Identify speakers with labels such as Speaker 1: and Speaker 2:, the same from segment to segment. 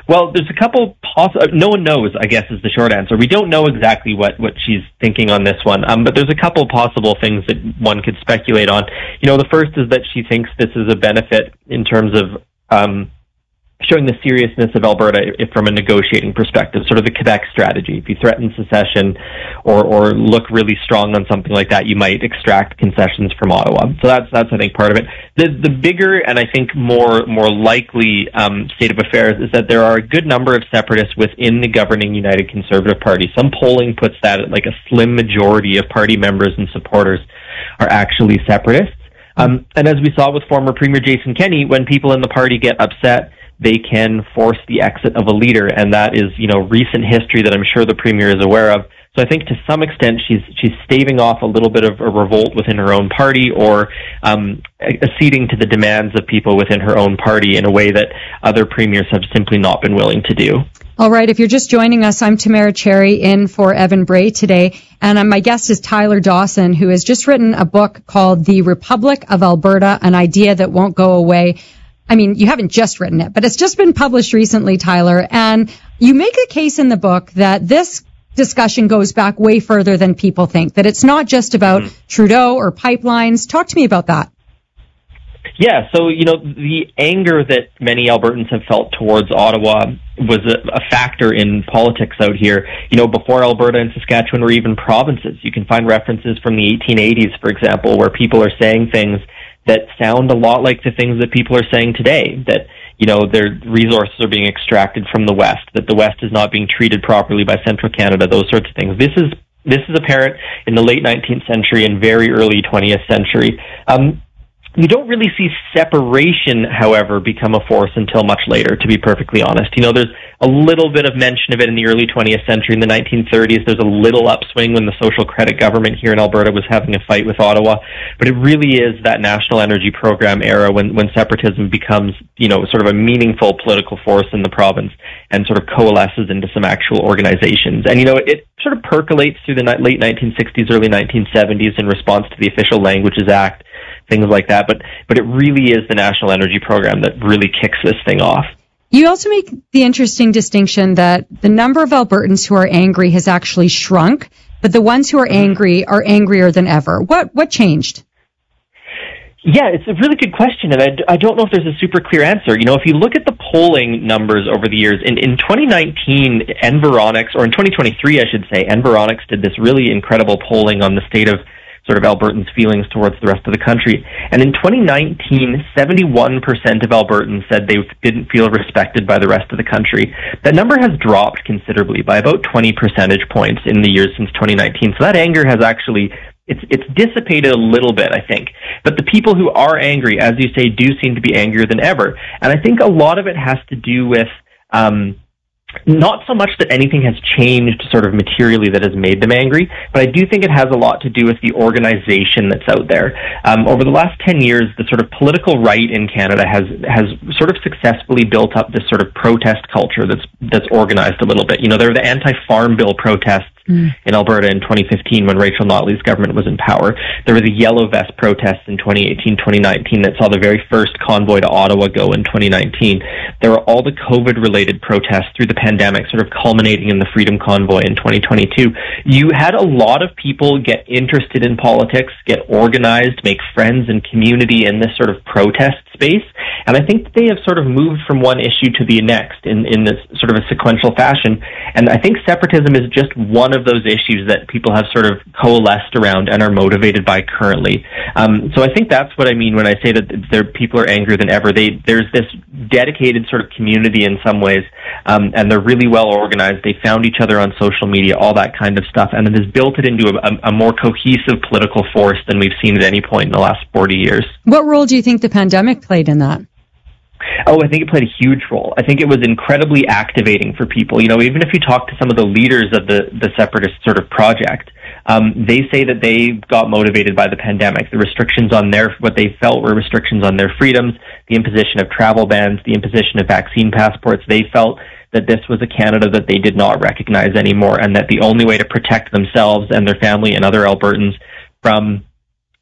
Speaker 1: Well, there's a couple no one knows, I guess, is the short answer. We don't know exactly what she's thinking on this one, but there's a couple possible things that one could speculate on. The first is that she thinks this is a benefit in terms of showing the seriousness of Alberta from a negotiating perspective, sort of the Quebec strategy. If you threaten secession or look really strong on something like that, you might extract concessions from Ottawa. So that's I think, part of it. The bigger and I think more likely state of affairs is that there are a good number of separatists within the governing United Conservative Party. Some polling puts that at like a slim majority of party members and supporters are actually separatists. And as we saw with former Premier Jason Kenney, when people in the party get upset, they can force the exit of a leader, and that is, recent history that I'm sure the Premier is aware of. So I think to some extent she's staving off a little bit of a revolt within her own party, or acceding to the demands of people within her own party in a way that other premiers have simply not been willing to do.
Speaker 2: All right, if you're just joining us, I'm Tamara Cherry in for Evan Bray today, and my guest is Tyler Dawson, who has just written a book called The Republic of Alberta, An Idea That Won't Go Away. I mean, you haven't just written it, but it's just been published recently, Tyler, and you make a case in the book that this discussion goes back way further than people think, that it's not just about Trudeau or pipelines. Talk to me about that.
Speaker 1: Yeah, so, the anger that many Albertans have felt towards Ottawa was a factor in politics out here. Before Alberta and Saskatchewan were even provinces, you can find references from the 1880s, for example, where people are saying things that sound a lot like the things that people are saying today, that, their resources are being extracted from the West, that the West is not being treated properly by Central Canada, those sorts of things. This is apparent in the late 19th century and very early 20th century. You don't really see separation, however, become a force until much later, to be perfectly honest. There's a little bit of mention of it in the early 20th century. In the 1930s, there's a little upswing when the Social Credit government here in Alberta was having a fight with Ottawa. But it really is that National Energy Program era when separatism becomes, sort of a meaningful political force in the province and sort of coalesces into some actual organizations. And, it sort of percolates through the late 1960s, early 1970s in response to the Official Languages Act, things like that. But it really is the National Energy Program that really kicks this thing off.
Speaker 2: You also make the interesting distinction that the number of Albertans who are angry has actually shrunk, but the ones who are angry are angrier than ever. What changed?
Speaker 1: Yeah, it's a really good question, and I don't know if there's a super clear answer. If you look at the polling numbers over the years, in 2019, Environics, or in 2023, I should say, Environics did this really incredible polling on the state of sort of Albertans' feelings towards the rest of the country. And in 2019, 71% of Albertans said they didn't feel respected by the rest of the country. That number has dropped considerably by about 20 percentage points in the years since 2019. So that anger has actually, it's dissipated a little bit, I think. But the people who are angry, as you say, do seem to be angrier than ever. And I think a lot of it has to do with not so much that anything has changed sort of materially that has made them angry, but I do think it has a lot to do with the organization that's out there. Over the last 10 years, the sort of political right in Canada has sort of successfully built up this sort of protest culture that's organized a little bit. There were the anti-farm bill protests in Alberta in 2015 when Rachel Notley's government was in power. There were the Yellow Vest protests in 2018, 2019 that saw the very first convoy to Ottawa go in 2019. There were all the COVID-related protests through the pandemic, sort of culminating in the Freedom Convoy in 2022. You had a lot of people get interested in politics, get organized, make friends and community in this sort of protest space. And I think they have sort of moved from one issue to the next in this sort of a sequential fashion. And I think separatism is just one of those issues that people have sort of coalesced around and are motivated by currently. So I think that's what I mean when I say that people are angrier than ever. There's this dedicated sort of community in some ways, and they're really well organized. They found each other on social media, all that kind of stuff, and it has built it into a more cohesive political force than we've seen at any point in the last 40 years.
Speaker 2: What role do you think the pandemic played in that?
Speaker 1: Oh, I think it played a huge role. I think it was incredibly activating for people. Even if you talk to some of the leaders of the separatist sort of project, they say that they got motivated by the pandemic. The restrictions on what they felt were restrictions on their freedoms, the imposition of travel bans, the imposition of vaccine passports. They felt that this was a Canada that they did not recognize anymore, and that the only way to protect themselves and their family and other Albertans from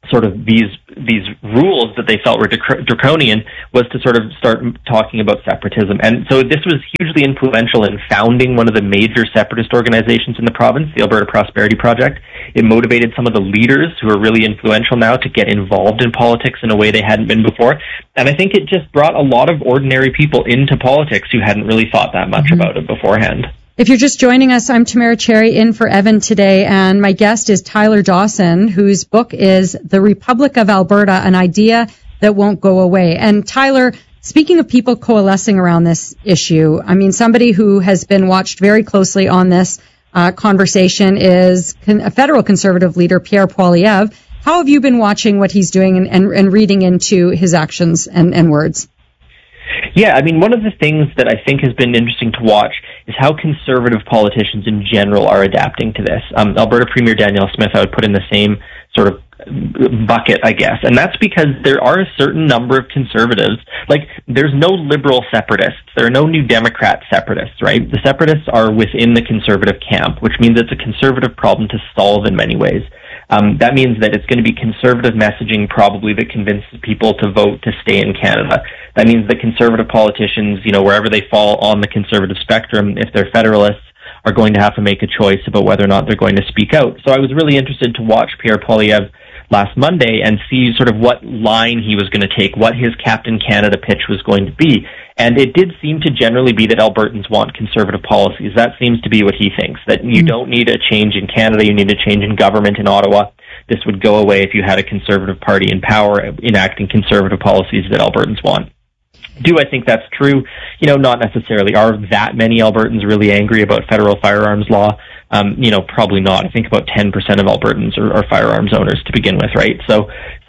Speaker 1: sort of these rules that they felt were draconian was to sort of start talking about separatism. And so this was hugely influential in founding one of the major separatist organizations in the province, the Alberta Prosperity Project. It motivated some of the leaders who are really influential now to get involved in politics in a way they hadn't been before. And I think it just brought a lot of ordinary people into politics who hadn't really thought that much about it beforehand.
Speaker 2: If you're just joining us, I'm Tamara Cherry in for Evan today, and my guest is Tyler Dawson, whose book is The Republic of Alberta, An Idea That Won't Go Away. And Tyler, speaking of people coalescing around this issue, I mean, somebody who has been watched very closely on this conversation is a federal Conservative leader, Pierre Poilievre. How have you been watching what he's doing and reading into his actions and words?
Speaker 1: Yeah, I mean, one of the things that I think has been interesting to watch is how conservative politicians in general are adapting to this. Alberta Premier Danielle Smith, I would put in the same sort of bucket, I guess. And that's because there are a certain number of conservatives. Like, there's no liberal separatists. There are no New Democrat separatists, right? The separatists are within the conservative camp, which means it's a conservative problem to solve in many ways. That means that it's going to be conservative messaging probably that convinces people to vote to stay in Canada. That means that conservative politicians, you know, wherever they fall on the conservative spectrum, if they're federalists, are going to have to make a choice about whether or not they're going to speak out. So I was really interested to watch Pierre Poilievre last Monday and see sort of what line he was going to take, what his Captain Canada pitch was going to be. And it did seem to generally be that Albertans want conservative policies. That seems to be what he thinks, that you don't need a change in Canada, you need a change in government in Ottawa. This would go away if you had a Conservative Party in power enacting conservative policies that Albertans want. Do I think that's true? You know, not necessarily. Are that many Albertans really angry about federal firearms law? You know, probably not. I think about 10% of Albertans are firearms owners to begin with, right? So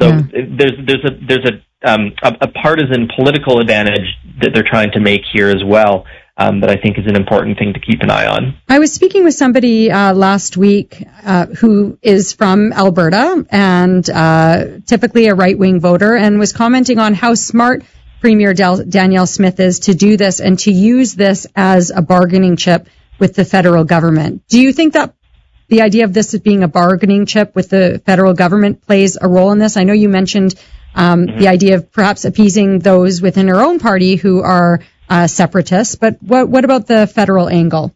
Speaker 1: there's a partisan political advantage that they're trying to make here as well. That I think is an important thing to keep an eye on.
Speaker 2: I was speaking with somebody last week who is from Alberta and typically a right-wing voter, and was commenting on how smart Premier Danielle Smith is to do this and to use this as a bargaining chip with the federal government. Do you think that the idea of this as being a bargaining chip with the federal government plays a role in this? I know you mentioned the idea of perhaps appeasing those within her own party who are separatists, but what about the federal angle?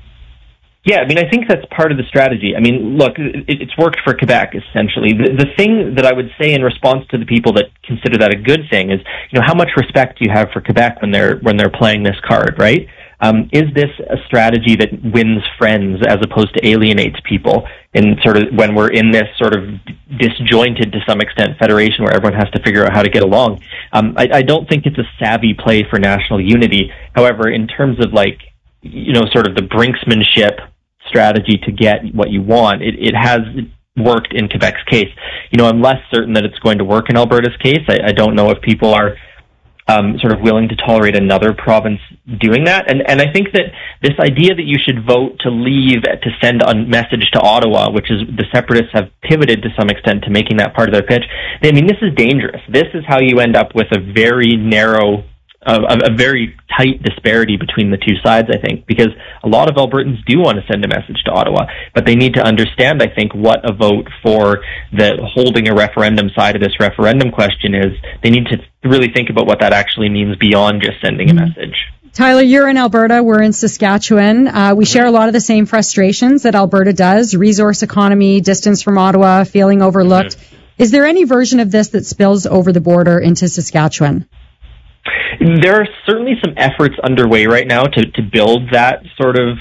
Speaker 1: Yeah, I mean, I think that's part of the strategy. I mean, look, it's worked for Quebec, essentially. The thing that I would say in response to the people that consider that a good thing is, you know, how much respect do you have for Quebec when they're playing this card, right? Is this a strategy that wins friends as opposed to alienates people in sort of when we're in this sort of disjointed to some extent federation where everyone has to figure out how to get along? I don't think it's a savvy play for national unity. However, in terms of like, you know, sort of the brinksmanship strategy to get what you want, it has worked in Quebec's case. You know, I'm less certain that it's going to work in Alberta's case. I don't know if people are sort of willing to tolerate another province doing that. And I think that this idea that you should vote to leave to send a message to Ottawa, which is the separatists have pivoted to some extent to making that part of their pitch. I mean, this is dangerous. This is how you end up with a very narrow, a very tight disparity between the two sides, I think, because a lot of Albertans do want to send a message to Ottawa, but they need to understand, I think, what a vote for the holding a referendum side of this referendum question is. They need to really think about what that actually means beyond just sending a message.
Speaker 2: Tyler, you're in Alberta. We're in Saskatchewan. We share a lot of the same frustrations that Alberta does: resource economy, distance from Ottawa, feeling overlooked. Is there any version of this that spills over the border into Saskatchewan?
Speaker 1: There are certainly some efforts underway right now to build that sort of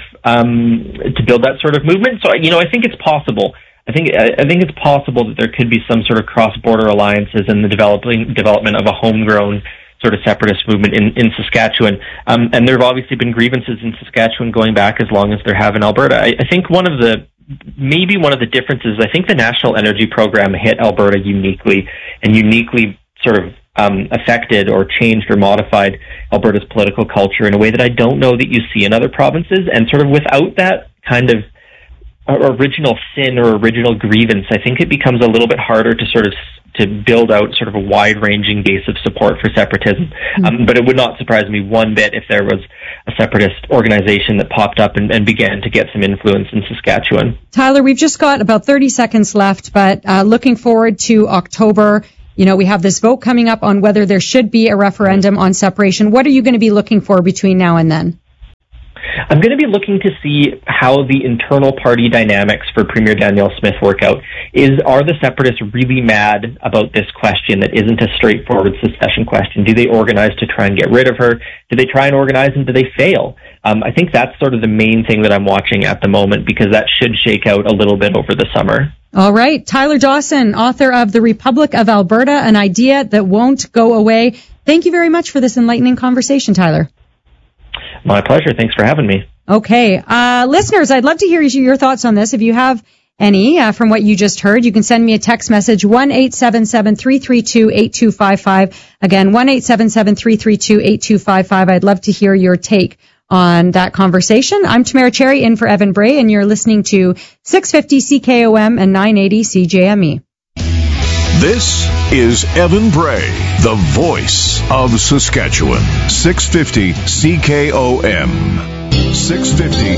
Speaker 1: movement. So, you know, I think it's possible. I think it's possible that there could be some sort of cross-border alliances and the development of a homegrown sort of separatist movement in Saskatchewan. And there have obviously been grievances in Saskatchewan going back as long as there have in Alberta. I think one of the differences, I think the National Energy Program hit Alberta uniquely sort of affected or changed or modified Alberta's political culture in a way that I don't know that you see in other provinces. And sort of without that kind of original sin or original grievance, I think it becomes a little bit harder to sort of to build out sort of a wide-ranging base of support for separatism. But it would not surprise me one bit if there was a separatist organization that popped up and began to get some influence in Saskatchewan.
Speaker 2: Tyler, we've just got about 30 seconds left, but looking forward to October. You know, we have this vote coming up on whether there should be a referendum on separation. What are you going to be looking for between now and then?
Speaker 1: I'm going to be looking to see how the internal party dynamics for Premier Danielle Smith work out. Are the separatists really mad about this question that isn't a straightforward secession question? Do they organize to try and get rid of her? Do they try and organize and do they fail? I think that's sort of the main thing that I'm watching at the moment, because that should shake out a little bit over the summer.
Speaker 2: All right. Tyler Dawson, author of The Republic of Alberta, An Idea That Won't Go Away. Thank you very much for this enlightening conversation, Tyler.
Speaker 1: My pleasure. Thanks for having me.
Speaker 2: Okay. Listeners, I'd love to hear your thoughts on this. If you have any from what you just heard, you can send me a text message, 1-877-332-8255. Again, 1-877-332-8255. I'd love to hear your take on that conversation. I'm Tamara Cherry in for Evan Bray, and you're listening to 650 CKOM and 980 CJME.
Speaker 3: This is Evan Bray, the voice of Saskatchewan. 650 CKOM. 650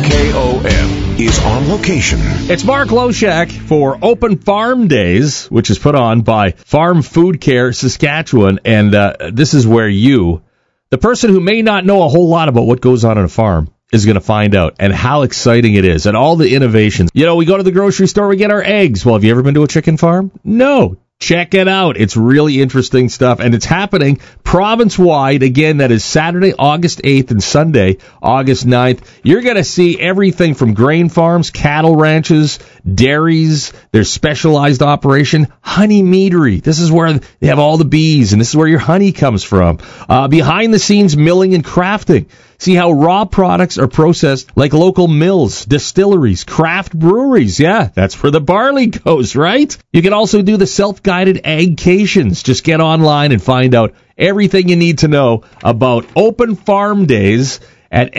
Speaker 3: CKOM is on location.
Speaker 4: It's Mark Loshak for Open Farm Days, which is put on by Farm Food Care Saskatchewan. And this is where you, the person who may not know a whole lot about what goes on a farm, is going to find out, and how exciting it is, and all the innovations. You know, we go to the grocery store, we get our eggs. Well, have you ever been to a chicken farm? No. Check it out. It's really interesting stuff, and it's happening province-wide. Again, that is Saturday, August 8th, and Sunday, August 9th. You're going to see everything from grain farms, cattle ranches, dairies, their specialized operation, honey meadery. This is where they have all the bees, and this is where your honey comes from. Behind-the-scenes milling and crafting. See how raw products are processed like local mills, distilleries, craft breweries. Yeah, that's where the barley goes, right? You can also do the self-guided agcations. Just get online and find out everything you need to know about Open Farm Days at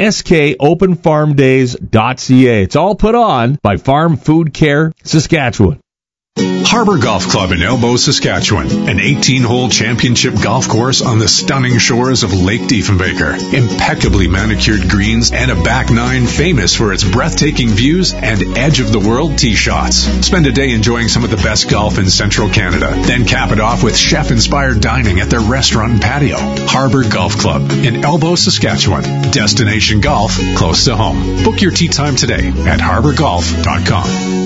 Speaker 4: skopenfarmdays.ca. It's all put on by Farm Food Care Saskatchewan.
Speaker 5: Harbor Golf Club in Elbow, Saskatchewan, an 18-hole championship golf course on the stunning shores of Lake Diefenbaker. Impeccably manicured greens and a back nine famous for its breathtaking views and edge-of-the-world tee shots. Spend a day enjoying some of the best golf in central Canada. Then cap it off with chef-inspired dining at their restaurant and patio. Harbor Golf Club in Elbow, Saskatchewan. Destination golf close to home. Book your tee time today at harborgolf.com.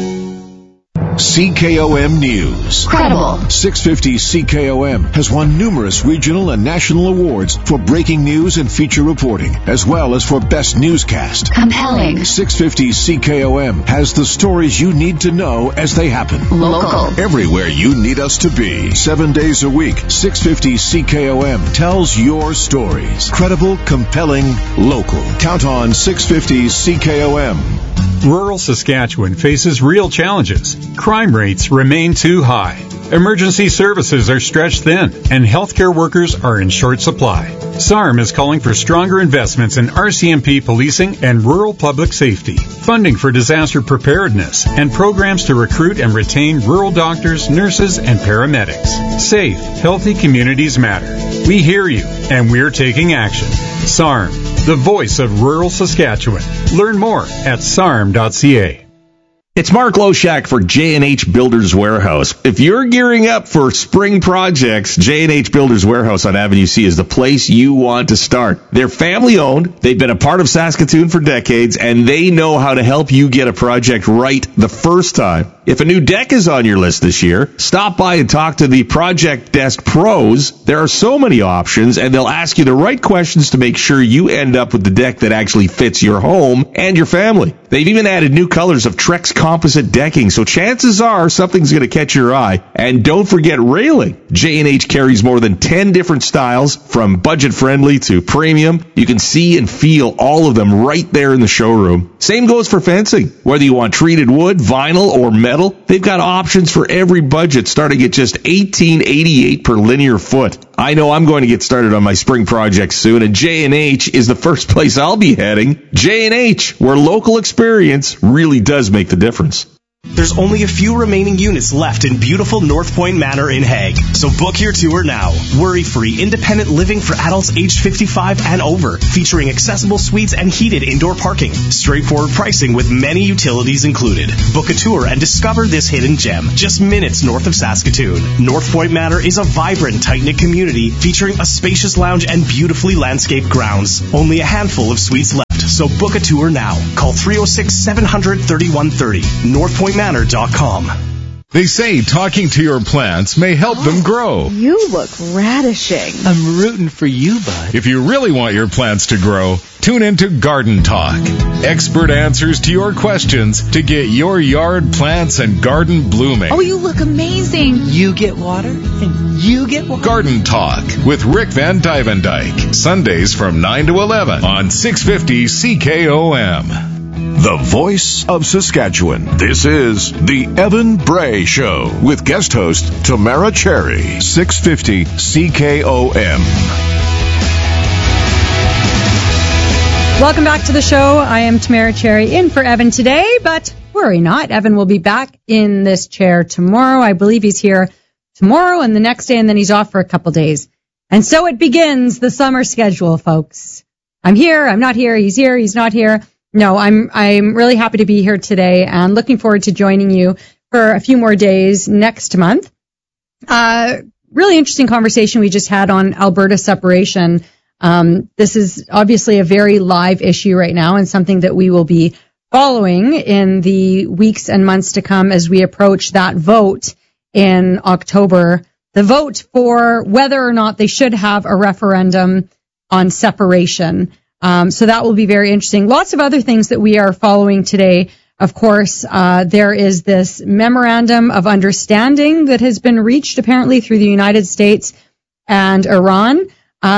Speaker 3: CKOM News.
Speaker 6: Credible.
Speaker 3: 650 CKOM has won numerous regional and national awards for breaking news and feature reporting, as well as for best newscast.
Speaker 6: Compelling.
Speaker 3: 650 CKOM has the stories you need to know as they happen.
Speaker 6: Local.
Speaker 3: Everywhere you need us to be. 7 days a week, 650 CKOM tells your stories. Credible, compelling, local. Count on 650 CKOM.
Speaker 7: Rural Saskatchewan faces real challenges. Crime rates remain too high. Emergency services are stretched thin, and healthcare workers are in short supply. SARM is calling for stronger investments in RCMP policing and rural public safety, funding for disaster preparedness, and programs to recruit and retain rural doctors, nurses, and paramedics. Safe, healthy communities matter. We hear you, and we're taking action. SARM, the voice of rural Saskatchewan. Learn more at sarm.ca.
Speaker 4: It's Mark Loshak for J&H Builders Warehouse. If you're gearing up for spring projects, J&H Builders Warehouse on Avenue C is the place you want to start. They're family-owned, they've been a part of Saskatoon for decades, and they know how to help you get a project right the first time. If a new deck is on your list this year, stop by and talk to the Project Desk pros. There are so many options, and they'll ask you the right questions to make sure you end up with the deck that actually fits your home and your family. They've even added new colors of Trex composite decking, so chances are something's going to catch your eye. And don't forget railing. J&H carries more than 10 different styles, from budget-friendly to premium. You can see and feel all of them right there in the showroom. Same goes for fencing. Whether you want treated wood, vinyl, or metal, they've got options for every budget, starting at just $18.88 per linear foot. I know I'm going to get started on my spring project soon, and J&H is the first place I'll be heading. J&H, where local experience really does make the difference.
Speaker 6: There's only a few remaining units left in beautiful North Point Manor in Hague. So book your tour now. Worry-free, independent living for adults aged 55 and over, featuring accessible suites and heated indoor parking. Straightforward pricing with many utilities included. Book a tour and discover this hidden gem, just minutes north of Saskatoon. North Point Manor is a vibrant, tight-knit community featuring a spacious lounge and beautifully landscaped grounds. Only a handful of suites left, so book a tour now. Call 306-700-3130, northpointmanor.com.
Speaker 8: They say talking to your plants may help them grow.
Speaker 9: You look radishing.
Speaker 10: I'm rooting for you, bud.
Speaker 8: If you really want your plants to grow, tune into Garden Talk. Expert answers to your questions to get your yard plants and garden blooming.
Speaker 9: Oh, you look amazing.
Speaker 10: You get water, and you get water.
Speaker 8: Garden Talk with Rick Van Dyke. Sundays from 9 to 11 on 650 CKOM.
Speaker 3: The voice of Saskatchewan. This is the Evan Bray Show with guest host Tamara Cherry. 650 CKOM.
Speaker 2: Welcome back to the show. I am Tamara Cherry in for Evan today, but worry not. Evan will be back in this chair tomorrow. I believe he's here tomorrow and the next day, and then he's off for a couple days. And so it begins the summer schedule, folks. I'm here, I'm not here, he's not here. No, I'm really happy to be here today and looking forward to joining you for a few more days next month. Really interesting conversation we just had on Alberta separation. This is obviously a very live issue right now and something that we will be following in the weeks and months to come as we approach that vote in October. The vote for whether or not they should have a referendum on separation. So that will be very interesting. Lots of other things that we are following today. Of course, there is this memorandum of understanding that has been reached apparently through the United States and Iran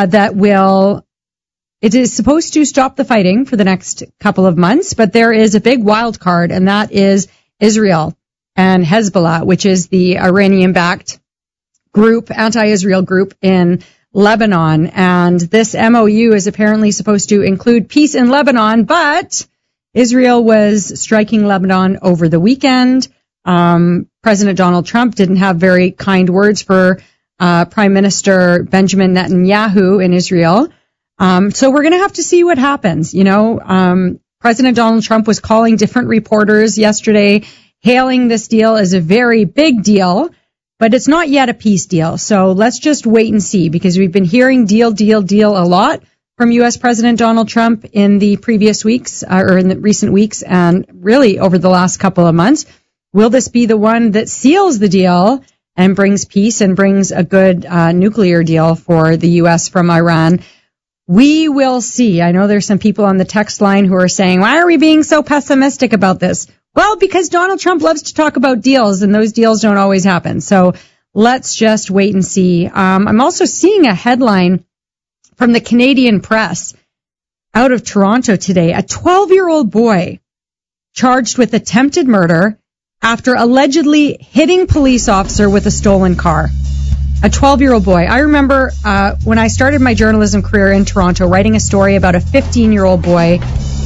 Speaker 2: it is supposed to stop the fighting for the next couple of months, but there is a big wild card, and that is Israel and Hezbollah, which is the Iranian-backed group, anti-Israel group in Lebanon. And this MOU is apparently supposed to include peace in Lebanon, but Israel was striking Lebanon over the weekend. President Donald Trump didn't have very kind words for Prime Minister Benjamin Netanyahu in Israel. So we're going to have to see what happens. President Donald Trump was calling different reporters yesterday, hailing this deal as a very big deal. But it's not yet a peace deal. So let's just wait and see, because we've been hearing deal a lot from U.S. President Donald Trump in the previous weeks, or in the recent weeks, and really over the last couple of months. Will this be the one that seals the deal and brings peace and brings a good nuclear deal for the U.S. from Iran? We will see. I know there's some people on the text line who are saying, why are we being so pessimistic about this? Well, because Donald Trump loves to talk about deals, and those deals don't always happen. So let's just wait and see. I'm also seeing a headline from the Canadian Press out of Toronto today. A 12-year-old boy charged with attempted murder after allegedly hitting police officer with a stolen car. A 12-year-old boy. I remember when I started my journalism career in Toronto, writing a story about a 15-year-old boy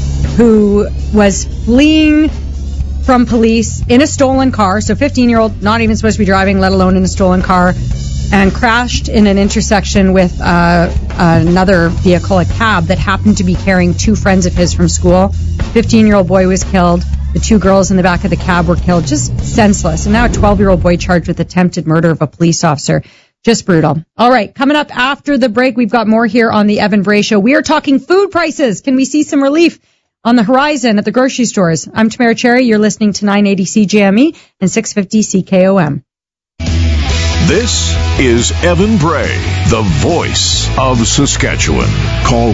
Speaker 2: who was fleeing from police in a stolen car. So 15-year-old, not even supposed to be driving, let alone in a stolen car, and crashed in an intersection with another vehicle, a cab that happened to be carrying two friends of his from school. 15-year-old boy was killed. The two girls in the back of the cab were killed. Just senseless. And now a 12-year-old boy charged with attempted murder of a police officer. Just brutal. All right, coming up after the break, we've got more here on the Evan Bray Show. We are talking food prices. Can we see some relief on the horizon at the grocery stores? I'm Tamara Cherry. You're listening to 980 CJME and 650 CKOM.
Speaker 3: This is Evan Bray, the voice of Saskatchewan. Call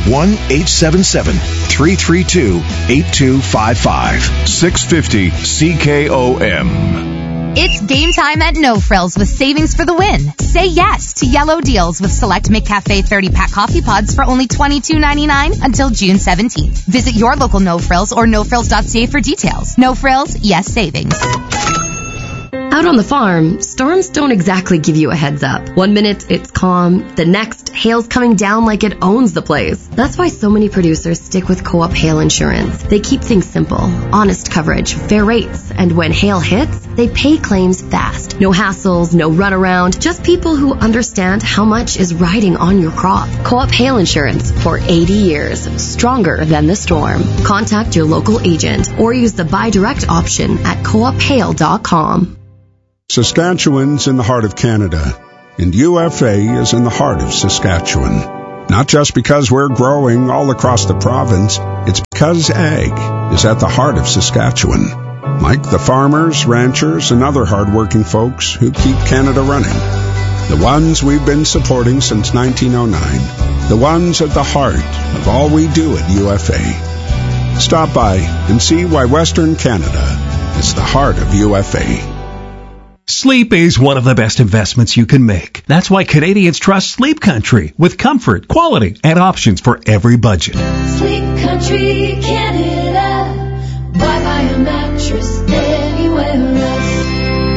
Speaker 3: 1-877-332-8255. 650 CKOM.
Speaker 11: It's game time at No Frills with savings for the win. Say yes to yellow deals with select McCafe 30-pack coffee pods for only $22.99 until June 17th. Visit your local No Frills or nofrills.ca for details. No Frills, yes savings.
Speaker 12: Out on the farm, storms don't exactly give you a heads up. One minute it's calm, the next hail's coming down like it owns the place. That's why so many producers stick with Co-op Hail Insurance. They keep things simple, honest coverage, fair rates, and when hail hits, they pay claims fast. No hassles, no runaround, just people who understand how much is riding on your crop. Co-op Hail Insurance for 80 years, stronger than the storm. Contact your local agent or use the buy direct option at coophail.com.
Speaker 13: Saskatchewan's in the heart of Canada, and UFA is in the heart of Saskatchewan. Not just because we're growing all across the province, it's because ag is at the heart of Saskatchewan. Like the farmers, ranchers, and other hard-working folks who keep Canada running. The ones we've been supporting since 1909. The ones at the heart of all we do at UFA. Stop by and see why Western Canada is the heart of UFA.
Speaker 14: Sleep is one of the best investments you can make. That's why Canadians trust Sleep Country with comfort, quality, and options for every budget.
Speaker 15: Sleep Country Canada. Why buy a mattress anywhere else?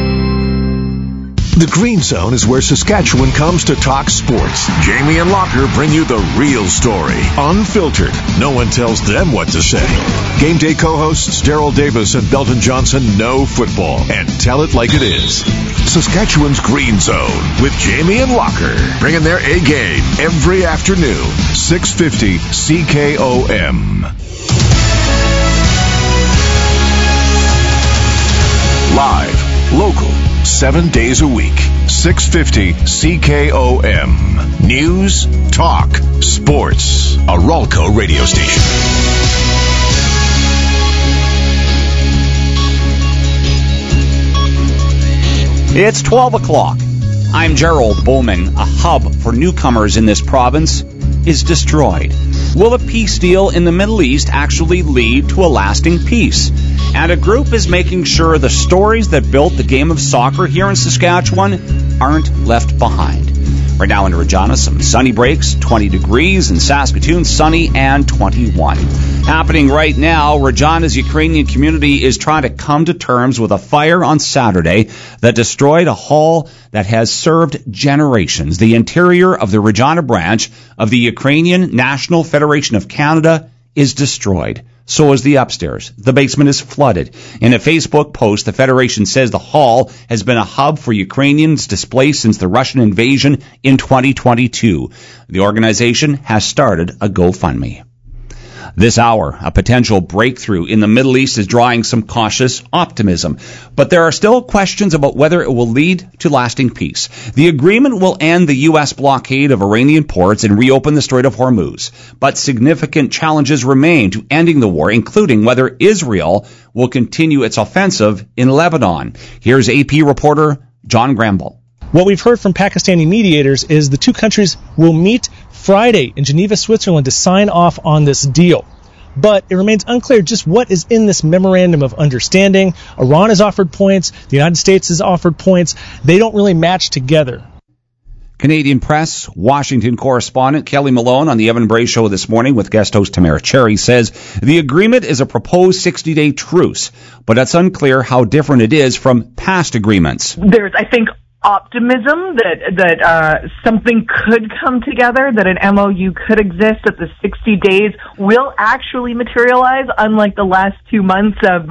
Speaker 3: The Green Zone is where Saskatchewan comes to talk sports. Jamie and Locker bring you the real story, unfiltered. No one tells them what to say. Game day co-hosts Daryl Davis and Belton Johnson know football and tell it like it is. Saskatchewan's Green Zone with Jamie and Locker, bringing their A game every afternoon, 650 CKOM. Live, local, 7 days a week, 650 CKOM. News, talk, sports. A Ralco radio station.
Speaker 16: It's 12 o'clock. I'm Gerald Bowman. A hub for newcomers in this province is destroyed. Will a peace deal in the Middle East actually lead to a lasting peace? And a group is making sure the stories that built the game of soccer here in Saskatchewan aren't left behind. Right now in Regina, some sunny breaks, 20 degrees. In Saskatoon, sunny and 21. Happening right now, Regina's Ukrainian community is trying to come to terms with a fire on Saturday that destroyed a hall that has served generations. The interior of the Regina branch of the Ukrainian National Federation of Canada is destroyed. So is the upstairs. The basement is flooded. In a Facebook post, the Federation says the hall has been a hub for Ukrainians displaced since the Russian invasion in 2022. The organization has started a GoFundMe. This hour, a potential breakthrough in the Middle East is drawing some cautious optimism. But there are still questions about whether it will lead to lasting peace. The agreement will end the U.S. blockade of Iranian ports and reopen the Strait of Hormuz. But significant challenges remain to ending the war, including whether Israel will continue its offensive in Lebanon. Here's AP reporter John Gramble.
Speaker 17: What we've heard from Pakistani mediators is the two countries will meet Friday in Geneva, Switzerland to sign off on this deal. But it remains unclear just what is in this memorandum of understanding. Iran has offered points. The United States has offered points. They don't really match together.
Speaker 16: Canadian Press Washington correspondent Kelly Malone on the Evan Bray Show this morning with guest host Tamara Cherry says the agreement is a proposed 60-day truce, but it's unclear how different it is from past agreements.
Speaker 18: There's, I think, optimism that something could come together, that an MOU could exist, that the 60 days will actually materialize, unlike the last 2 months of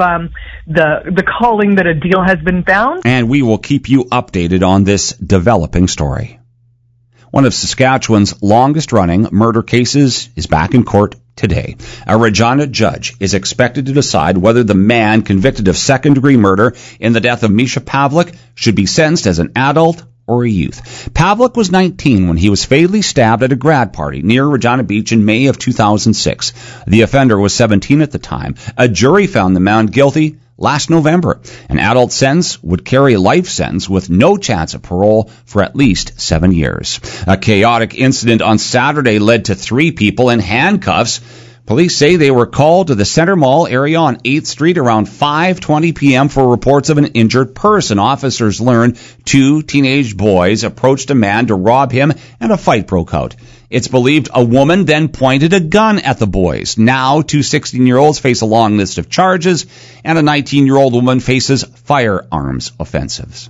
Speaker 18: the calling that a deal has been found.
Speaker 16: And we will keep you updated on this developing story. One of Saskatchewan's longest-running murder cases is back in court today. A Regina judge is expected to decide whether the man convicted of second-degree murder in the death of Misha Pavlik should be sentenced as an adult or a youth. Pavlik was 19 when he was fatally stabbed at a grad party near Regina Beach in May of 2006. The offender was 17 at the time. A jury found the man guilty last November. An adult sentence would carry a life sentence with no chance of parole for at least 7 years. A chaotic incident on Saturday led to 3 people in handcuffs Police say they were called to the Center Mall area on 8th Street around 5:20 p.m. for reports of an injured person. Officers learned 2 teenage boys approached a man to rob him and a fight broke out. It's believed a woman then pointed a gun at the boys. Now, 2 16-year-olds face a long list of charges, and a 19-year-old woman faces firearms offenses.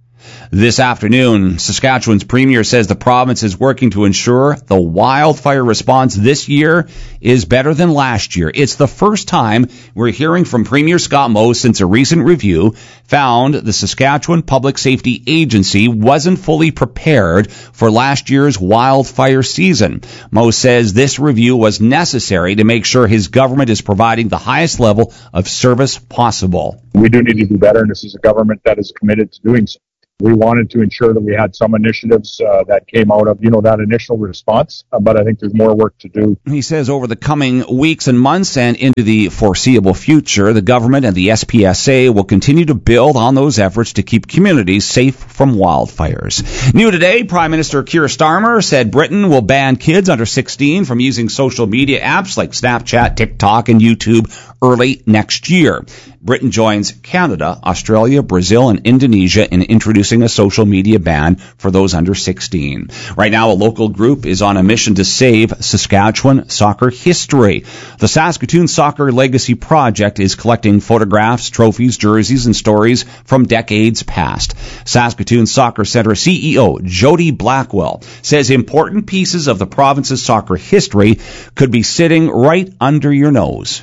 Speaker 16: This afternoon, Saskatchewan's premier says the province is working to ensure the wildfire response this year is better than last year. It's the first time we're hearing from Premier Scott Moe since a recent review found the Saskatchewan Public Safety Agency wasn't fully prepared for last year's wildfire season. Moe says this review was necessary to make sure his government is providing the highest level of service possible.
Speaker 19: We do need to do better, and this is a government that is committed to doing so. We wanted to ensure that we had some initiatives that came out of, that initial response, but I think there's more work to do.
Speaker 16: He says over the coming weeks and months and into the foreseeable future, the government and the SPSA will continue to build on those efforts to keep communities safe from wildfires. New today, Prime Minister Keir Starmer said Britain will ban kids under 16 from using social media apps like Snapchat, TikTok, and YouTube early next year. Britain joins Canada, Australia, Brazil, and Indonesia in introducing a social media ban for those under 16. Right now, a local group is on a mission to save Saskatchewan soccer history. The Saskatoon Soccer Legacy Project is collecting photographs, trophies, jerseys, and stories from decades past. Saskatoon Soccer Centre CEO Jody Blackwell says important pieces of the province's soccer history could be sitting right under your nose.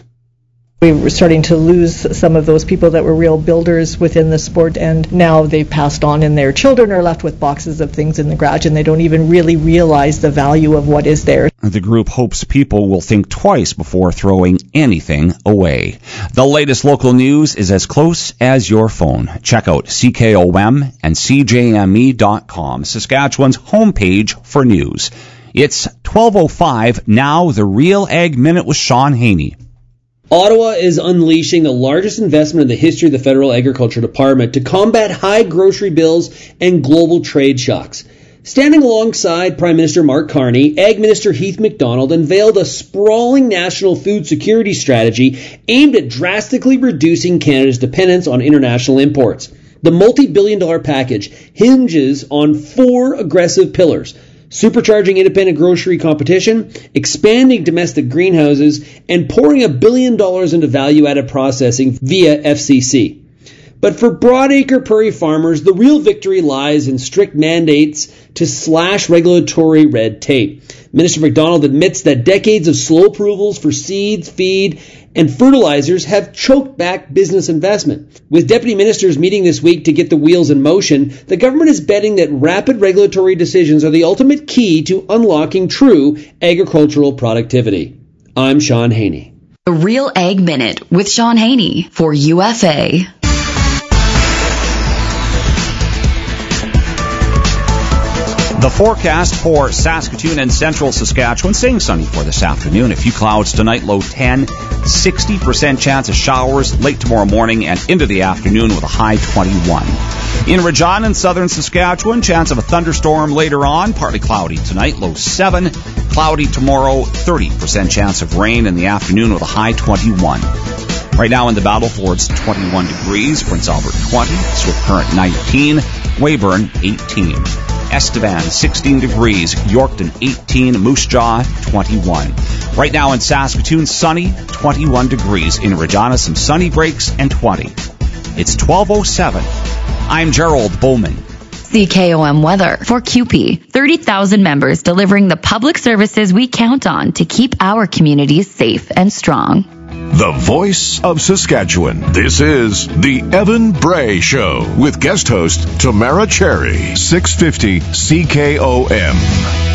Speaker 20: We were starting to lose some of those people that were real builders within the sport, and now they've passed on and their children are left with boxes of things in the garage and they don't even really realize the value of what is there.
Speaker 16: The group hopes people will think twice before throwing anything away. The latest local news is as close as your phone. Check out CKOM and CJME.com, Saskatchewan's homepage for news. It's 12:05, now the Real Ag Minute with Sean Haney.
Speaker 21: Ottawa is unleashing the largest investment in the history of the Federal Agriculture Department to combat high grocery bills and global trade shocks. Standing alongside Prime Minister Mark Carney, Ag Minister Heath MacDonald unveiled a sprawling national food security strategy aimed at drastically reducing Canada's dependence on international imports. The multi-billion-dollar package hinges on 4 aggressive pillars: supercharging independent grocery competition, expanding domestic greenhouses, and pouring $1 billion into value-added processing via FCC. But for broadacre prairie farmers, the real victory lies in strict mandates to slash regulatory red tape. Minister MacDonald admits that decades of slow approvals for seeds, feed, and fertilizers have choked back business investment. With deputy ministers meeting this week to get the wheels in motion, the government is betting that rapid regulatory decisions are the ultimate key to unlocking true agricultural productivity. I'm Sean Haney.
Speaker 22: The Real Ag Minute with Sean Haney for UFA.
Speaker 16: The forecast for Saskatoon and central Saskatchewan, staying sunny for this afternoon. A few clouds tonight, low 10, 60% chance of showers late tomorrow morning and into the afternoon with a high 21. In Regina and southern Saskatchewan, chance of a thunderstorm later on, partly cloudy tonight, low 7, cloudy tomorrow, 30% chance of rain in the afternoon with a high 21. Right now in the Battleford, it's 21 degrees, Prince Albert 20, Swift Current 19, Weyburn 18. Estevan, 16 degrees. Yorkton, 18. Moose Jaw, 21. Right now in Saskatoon, sunny, 21 degrees. In Regina, some sunny breaks and 20. It's 12:07. I'm Gerald Bowman.
Speaker 22: CKOM weather for CUPE. 30,000 members delivering the public services we count on to keep our communities safe and strong.
Speaker 3: The voice of Saskatchewan. This is the Evan Bray Show with guest host Tamara Cherry. 650 CKOM.